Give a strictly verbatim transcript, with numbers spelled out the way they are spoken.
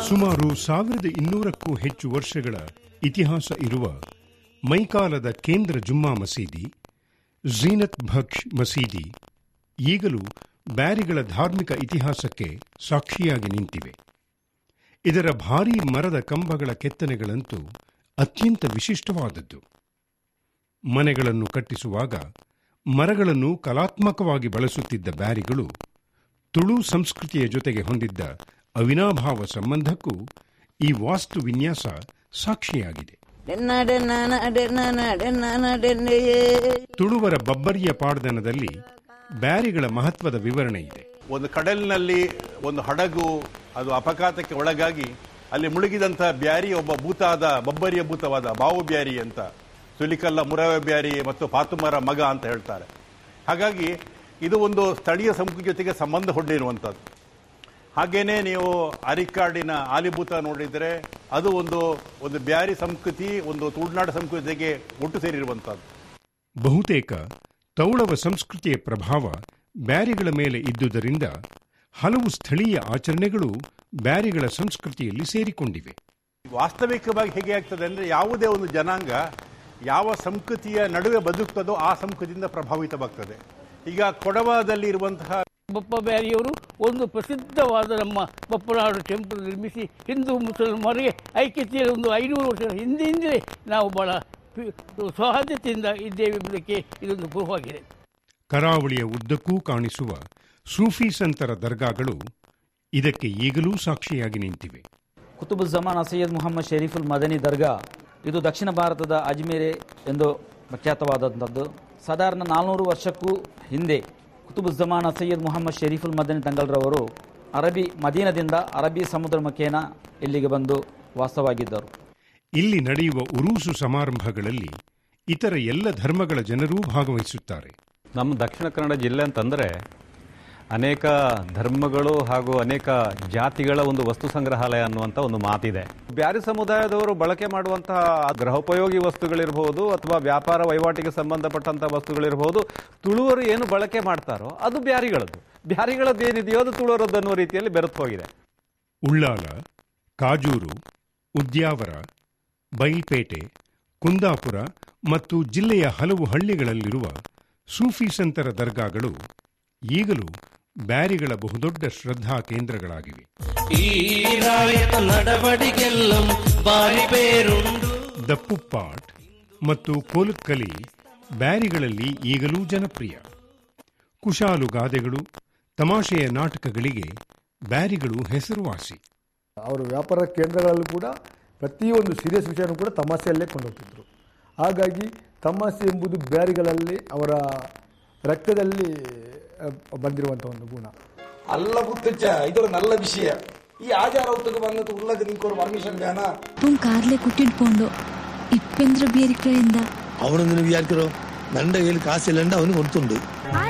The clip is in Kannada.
ಸುಮಾರು ಸಾವಿರದ ಇನ್ನೂರಕ್ಕೂ ಹೆಚ್ಚು ವರ್ಷಗಳ ಇತಿಹಾಸ ಇರುವ ಮೈಕಾಲದ ಕೇಂದ್ರ ಜುಮ್ಮಾ ಮಸೀದಿ, ಝೀನತ್ ಬಖ್ಶ್ ಮಸೀದಿ ಈಗಲೂ ಬ್ಯಾರಿಗಳ ಧಾರ್ಮಿಕ ಇತಿಹಾಸಕ್ಕೆ ಸಾಕ್ಷಿಯಾಗಿ ನಿಂತಿವೆ. ಇದರ ಭಾರೀ ಮರದ ಕಂಬಗಳ ಕೆತ್ತನೆಗಳಂತೂ ಅತ್ಯಂತ ವಿಶಿಷ್ಟವಾದದ್ದು. ಮನೆಗಳನ್ನು ಕಟ್ಟಿಸುವಾಗ ಮರಗಳನ್ನು ಕಲಾತ್ಮಕವಾಗಿ ಬಳಸುತ್ತಿದ್ದ ಬ್ಯಾರಿಗಳು ತುಳು ಸಂಸ್ಕೃತಿಯ ಜೊತೆಗೆ ಹೊಂದಿದ್ದ ಅವಿನಾಭಾವ ಸಂಬಂಧಕ್ಕೂ ಈ ವಾಸ್ತು ವಿನ್ಯಾಸ ಸಾಕ್ಷಿಯಾಗಿದೆ. ತುಳುವರ ಬಬ್ಬರಿಯ ಪಾಡ್ದನದಲ್ಲಿ ಬ್ಯಾರಿಗಳ ಮಹತ್ವದ ವಿವರಣೆ ಇದೆ. ಒಂದು ಕಡಲಿನಲ್ಲಿ ಒಂದು ಹಡಗು ಅದು ಅಪಘಾತಕ್ಕೆ ಒಳಗಾಗಿ ಅಲ್ಲಿ ಮುಳುಗಿದಂತಹ ಬ್ಯಾರಿ ಒಬ್ಬ ಭೂತಾದ ಬಬ್ಬರಿಯ ಭೂತವಾದ ಬಾವು ಬ್ಯಾರಿ ಅಂತ, ಸುಲಿಕಲ್ಲ ಮುರವೆ ಬ್ಯಾರಿ ಮತ್ತು ಪಾತುಮರ ಮಗ ಅಂತ ಹೇಳ್ತಾರೆ. ಹಾಗಾಗಿ ಇದು ಒಂದು ಸ್ಥಳೀಯ ಸಂಸ್ಕೃತಿ ಜೊತೆಗೆ ಸಂಬಂಧ ಹೊಂದಿರುವಂಥದ್ದು. ಹಾಗೇನೆ ನೀವು ಅರಿಕಾಡಿನ ಆಲಿಭೂತ ನೋಡಿದರೆ ಅದು ಒಂದು ಒಂದು ಬ್ಯಾರಿ ಸಂಸ್ಕೃತಿ, ಒಂದು ತುಳುನಾಡು ಸಂಸ್ಕೃತಿಗೆ ಒಟ್ಟು ಸೇರಿರುವಂಥದ್ದು. ಬಹುತೇಕ ತೌಳವ ಸಂಸ್ಕೃತಿಯ ಪ್ರಭಾವ ಬ್ಯಾರಿಗಳ ಮೇಲೆ ಇದ್ದುದರಿಂದ ಹಲವು ಸ್ಥಳೀಯ ಆಚರಣೆಗಳು ಬ್ಯಾರಿಗಳ ಸಂಸ್ಕೃತಿಯಲ್ಲಿ ಸೇರಿಕೊಂಡಿವೆ. ವಾಸ್ತವಿಕವಾಗಿ ಹೇಗೆ ಆಗ್ತದೆ ಅಂದರೆ, ಯಾವುದೇ ಒಂದು ಜನಾಂಗ ಯಾವ ಸಂಸ್ಕೃತಿಯ ನಡುವೆ ಬದುಕ್ತದೋ ಆ ಸಂಸ್ಕೃತಿಯಿಂದ ಪ್ರಭಾವಿತವಾಗ್ತದೆ. ಈಗ ಕೊಡವದಲ್ಲಿ ಇರುವಂತಹ ಬಪ್ಪ ಬ್ಯಾರಿಯವರು ಒಂದು ಪ್ರಸಿದ್ಧವಾದ ನಮ್ಮ ಬಪ್ಪನಾಡು ಟೆಂಪಲ್ ನಿರ್ಮಿಸಿ ಹಿಂದೂ ಮುಸಲ್ಮಾನರಿಗೆ ಐಕ್ಯತೆಯ ಒಂದು ಐನೂರು ವರ್ಷಗಳ ಹಿಂದೆಯಿಂದಲೇ ನಾವು ಬಹಳ ಸೌಹಾರ್ದತೆಯಿಂದ ಇದ್ದೇವೆ ಎಂಬುದಕ್ಕೆ ಇದೊಂದು ಪ್ರೂಫಾಗಿದೆ. ಕರಾವಳಿಯ ಉದ್ದಕ್ಕೂ ಕಾಣಿಸುವ ಸೂಫಿ ಸಂತರ ದರ್ಗಾಗಳು ಇದಕ್ಕೆ ಈಗಲೂ ಸಾಕ್ಷಿಯಾಗಿ ನಿಂತಿವೆ. ಕುತುಬುಜ್ಜಮಾನ್ ಸೈಯದ್ ಮುಹಮ್ಮದ್ ಶರೀಫುಲ್ ಮದನಿ ದರ್ಗಾ ಇದು ದಕ್ಷಿಣ ಭಾರತದ ಅಜ್ಮೇರೆ ಎಂದು ಪ್ರಖ್ಯಾತವಾದಂಥದ್ದು. ಸಾಧಾರಣ ನಾಲ್ನೂರು ವರ್ಷಕ್ಕೂ ಹಿಂದೆ ಕುತುಬುಜ್ಜಮಾನ್ ಸೈಯದ್ ಮುಹಮ್ಮದ್ ಶರೀಫುಲ್ ಮದನಿ ತಂಗಲ್ರವರು ಅರಬ್ಬಿ ಮದೀನದಿಂದ ಅರಬ್ಬಿ ಸಮುದ್ರ ಮುಖೇನ ಇಲ್ಲಿಗೆ ಬಂದು ವಾಸವಾಗಿದ್ದರು. ಇಲ್ಲಿ ನಡೆಯುವ ಉರೂಸು ಸಮಾರಂಭಗಳಲ್ಲಿ ಇತರ ಎಲ್ಲ ಧರ್ಮಗಳ ಜನರೂ ಭಾಗವಹಿಸುತ್ತಾರೆ. ನಮ್ಮ ದಕ್ಷಿಣ ಕನ್ನಡ ಜಿಲ್ಲೆ ಅಂತಂದರೆ ಅನೇಕ ಧರ್ಮಗಳು ಹಾಗೂ ಅನೇಕ ಜಾತಿಗಳ ಒಂದು ವಸ್ತು ಸಂಗ್ರಹಾಲಯ ಅನ್ನುವಂಥ ಒಂದು ಮಾತಿದೆ. ಬ್ಯಾರಿ ಸಮುದಾಯದವರು ಬಳಕೆ ಮಾಡುವಂತಹ ಗೃಹೋಪಯೋಗಿ ವಸ್ತುಗಳಿರಬಹುದು ಅಥವಾ ವ್ಯಾಪಾರ ವಹಿವಾಟಿಗೆ ಸಂಬಂಧಪಟ್ಟಂಥ ವಸ್ತುಗಳಿರಬಹುದು, ತುಳುವರು ಏನು ಬಳಕೆ ಮಾಡ್ತಾರೋ ಅದು ಬ್ಯಾರಿಗಳದ್ದು. ಬ್ಯಾರಿಗಳದ್ದು ಏನಿದೆಯೋ ಅದು ತುಳುವರದ್ದು ಅನ್ನುವ ರೀತಿಯಲ್ಲಿ ಬೆರೆತು ಹೋಗಿದೆ. ಉಳ್ಳಾಲ, ಕಾಜೂರು, ಉದ್ಯಾವರ, ಬೈಲ್ಪೇಟೆ, ಕುಂದಾಪುರ ಮತ್ತು ಜಿಲ್ಲೆಯ ಹಲವು ಹಳ್ಳಿಗಳಲ್ಲಿರುವ ಸೂಫಿ ಸಂತರ ದರ್ಗಾಗಳು ಈಗಲೂ ಬ್ಯಾರಿಗಳ ಬಹುದೊಡ್ಡ ಶ್ರದ್ಧಾ ಕೇಂದ್ರಗಳಾಗಿವೆ. ದಪ್ಪುಪ್ಪಾಟ್ ಮತ್ತು ಕೋಲುಕ್ಕಲಿ ಬ್ಯಾರಿಗಳಲ್ಲಿ ಈಗಲೂ ಜನಪ್ರಿಯ. ಕುಶಾಲು ಗಾದೆಗಳು, ತಮಾಷೆಯ ನಾಟಕಗಳಿಗೆ ಬ್ಯಾರಿಗಳು ಹೆಸರುವಾಸಿ. ಅವರ ವ್ಯಾಪಾರ ಕೇಂದ್ರಗಳಲ್ಲೂ ಕೂಡ ಪ್ರತಿಯೊಂದು ಸೀರಿಯಸ್ ವಿಷಯನೂ ಕೂಡ ತಮಾಷೆಯಲ್ಲೇ ಕೊಂಡೋಗ್ತಿದ್ರು. ಹಾಗಾಗಿ ತಮಾಷೆ ಎಂಬುದು ಬ್ಯಾರಿಗಳಲ್ಲಿ ಅವರ ರಕ್ತದಲ್ಲಿ ಬಂದಿರುವಂಥ ಒಂದು ಗುಣ ಅಲ್ಲ. ಗುತ್ತಚ್ಚ ಇದೊಂದು ನಲ್ಲ ವಿಷಯ. ಈ ಆಚಾರ ಹೊತ್ತಿಗೆ ಬಂದದ್ದು ಉಳ್ಳಗ ನಿಂಕೋರು ಪರ್ಮಿಷನ್ ಬೇನ ಪುನ್ ಕಾರ್ಲೆ ಕುಟ್ಟಿಟ್ಕೊಂಡು ಇಪ್ಪೆಂದ್ರ ಬೇರಿಕೆಯಿಂದ ಅವನೊಂದು ನೀವು ಯಾರು ನಂಡ ಹೇಳಿ ಕಾಸಿಲ್ಲಂಡ ಅವನು ಕೊಡ್ತುಂಡು. ಆ